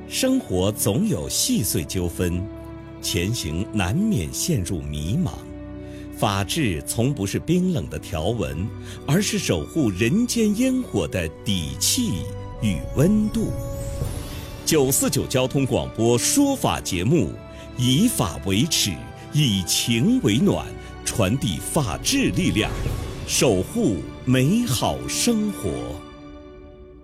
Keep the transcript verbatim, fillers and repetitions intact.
生活总有细碎纠纷，前行难免陷入迷茫。法治从不是冰冷的条文，而是守护人间烟火的底气与温度。九四九交通广播说法节目，以法为尺，以情为暖，传递法治力量，守护美好生活。